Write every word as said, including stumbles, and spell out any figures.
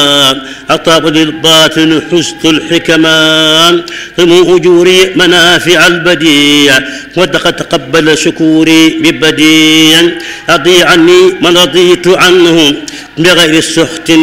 أطاب للباطن حسن الحكمان ثم أجوري منافع البديع وقد تقبل شكوري ببديع أضيع عني من رضيت عنه بغير السخط